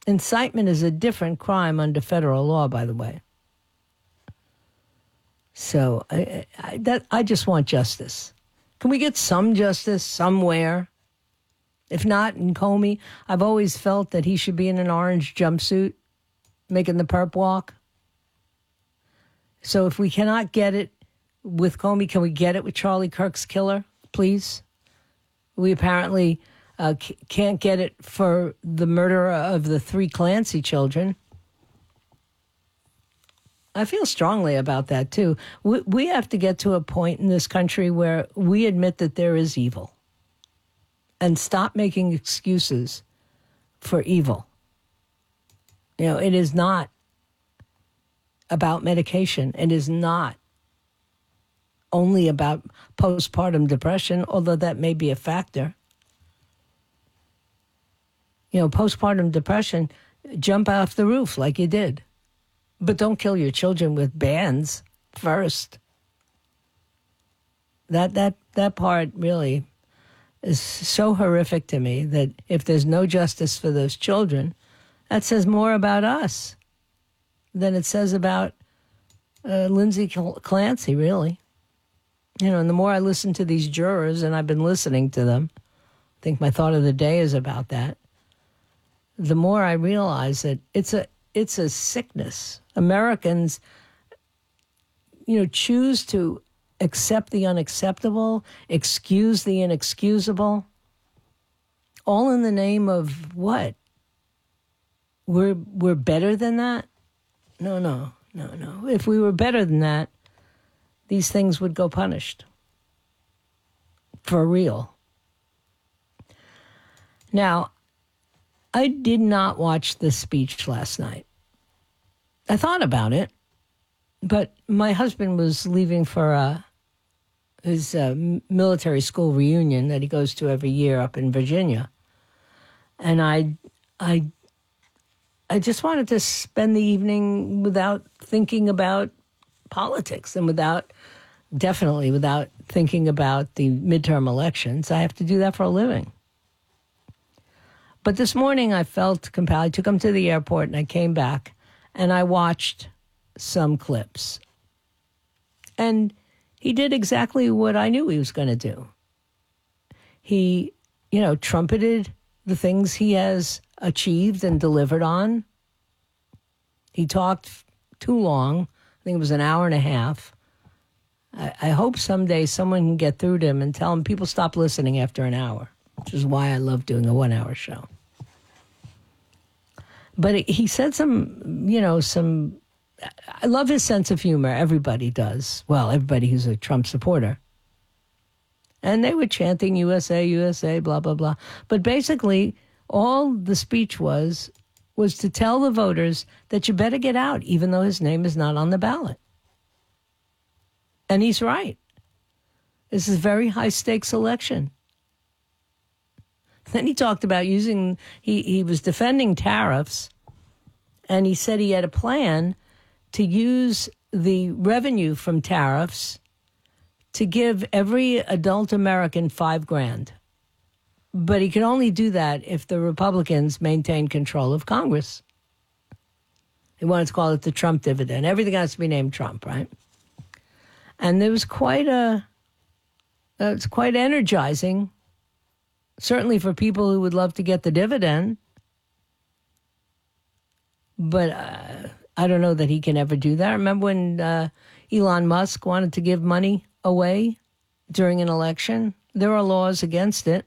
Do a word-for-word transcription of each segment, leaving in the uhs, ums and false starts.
Incitement is a different crime under federal law, by the way. So I, I, that, I just want justice. Can we get some justice somewhere? If not, in Comey, I've always felt that he should be in an orange jumpsuit making the perp walk. So if we cannot get it with Comey, can we get it with Charlie Kirk's killer, please? We apparently uh, c- can't get it for the murderer of the three Clancy children. I feel strongly about that, too. We, we have to get to a point in this country where we admit that there is evil and stop making excuses for evil. You know, it is not about medication. It is not only about postpartum depression, although that may be a factor. You know, postpartum depression, jump off the roof like you did. But don't kill your children with bands first. That that that part really is so horrific to me that if there's no justice for those children, that says more about us than it says about uh, Lindsay Clancy, really. You know, and the more I listen to these jurors, and I've been listening to them, I think my thought of the day is about that, the more I realize that it's a it's a sickness. Americans, you know, choose to accept the unacceptable, excuse the inexcusable, all in the name of what? We're we're better than that? No, no, no, no. If we were better than that, these things would go punished. For real. Now, I did not watch the speech last night. I thought about it, but my husband was leaving for uh, his uh, military school reunion that he goes to every year up in Virginia. And I, I, I just wanted to spend the evening without thinking about politics and without, definitely without thinking about the midterm elections. I have to do that for a living. But this morning I felt compelled. I took him to the airport and I came back and I watched some clips. And he did exactly what I knew he was going to do. He, you know, trumpeted the things he has achieved and delivered on. He talked too long. I think it was an hour and a half. I, I hope someday someone can get through to him and tell him people stop listening after an hour, which is why I love doing a one-hour show. But he said some, you know, some, I love his sense of humor. Everybody does. Well, everybody who's a Trump supporter. And they were chanting U S A, U S A, blah, blah, blah. But basically, all the speech was, was to tell the voters that you better get out, even though his name is not on the ballot. And he's right. This is a very high-stakes election. Then he talked about using, he, he was defending tariffs, and he said he had a plan to use the revenue from tariffs to give every adult American five grand. But he could only do that if the Republicans maintain control of Congress. He wanted to call it the Trump dividend. Everything has to be named Trump, right? And there was quite a, uh, it's quite energizing, certainly for people who would love to get the dividend. But uh, I don't know that he can ever do that. Remember when uh, Elon Musk wanted to give money away during an election? There are laws against it.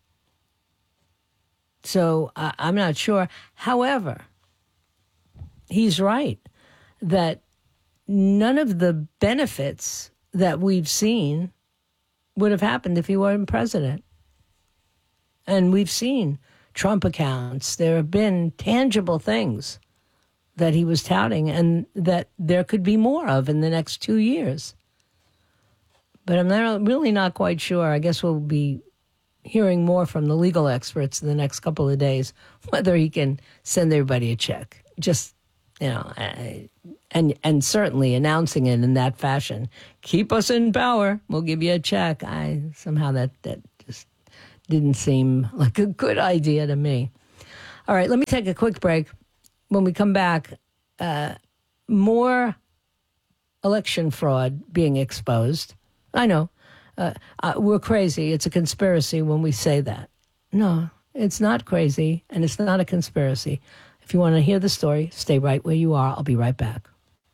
So uh, I'm not sure. However, he's right that none of the benefits that we've seen would have happened if he weren't president. And we've seen Trump accounts. There have been tangible things that he was touting and that there could be more of in the next two years. But I'm not, really not quite sure. I guess we'll be hearing more from the legal experts in the next couple of days, whether he can send everybody a check. Just, you know, I, and and certainly announcing it in that fashion. Keep us in power. We'll give you a check. I somehow that, that just didn't seem like a good idea to me. All right, let me take a quick break. When we come back, uh, more election fraud being exposed. I know. Uh, uh, we're crazy. It's a conspiracy when we say that. No, it's not crazy, and it's not a conspiracy. If you want to hear the story, stay right where you are. I'll be right back.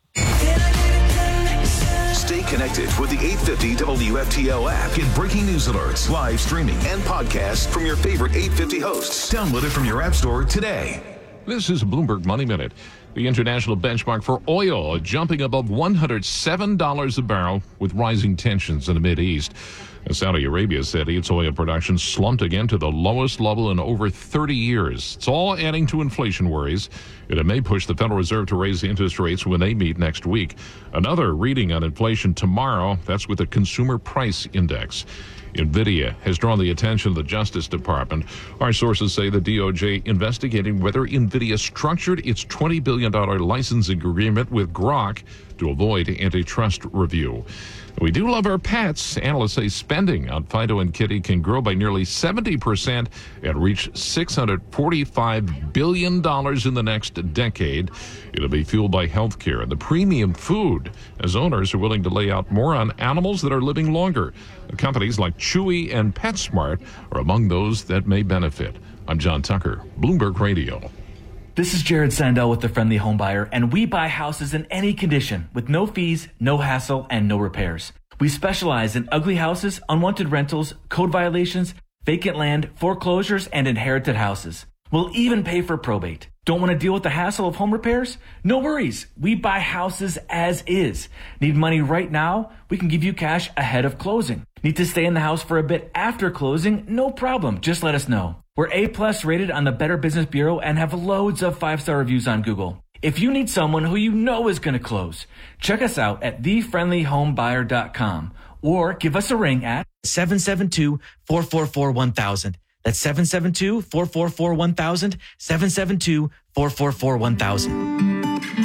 Stay connected with the eight fifty W F T L app. Get breaking news alerts, live streaming, and podcasts from your favorite eight fifty hosts. Download it from your app store today. This is Bloomberg Money Minute. The international benchmark for oil jumping above one hundred seven dollars a barrel with rising tensions in the Mideast. Saudi Arabia said its oil production slumped again to the lowest level in over thirty years. It's all adding to inflation worries. It may push the Federal Reserve to raise interest rates when they meet next week. Another reading on inflation tomorrow. That's with the Consumer Price Index. NVIDIA has drawn the attention of the Justice Department. Our sources say the D O J investigating whether NVIDIA structured its twenty billion dollars licensing agreement with Grok to avoid antitrust review. We do love our pets. Analysts say spending on Fido and Kitty can grow by nearly seventy percent and reach six hundred forty-five billion dollars in the next decade. It'll be fueled by healthcare and the premium food, as owners are willing to lay out more on animals that are living longer. Companies like Chewy and PetSmart are among those that may benefit. I'm John Tucker, Bloomberg Radio. This is Jared Sandell with The Friendly Home Buyer, and we buy houses in any condition with no fees, no hassle, and no repairs. We specialize in ugly houses, unwanted rentals, code violations, vacant land, foreclosures, and inherited houses. We'll even pay for probate. Don't want to deal with the hassle of home repairs? No worries. We buy houses as is. Need money right now? We can give you cash ahead of closing. Need to stay in the house for a bit after closing? No problem. Just let us know. We're A-plus rated on the Better Business Bureau and have loads of five-star reviews on Google. If you need someone who you know is going to close, check us out at the friendly home buyer dot com or give us a ring at seven seven two, four four four, one thousand. That's seven seven two, four four four, one thousand, seven seven two, four four four, one thousand.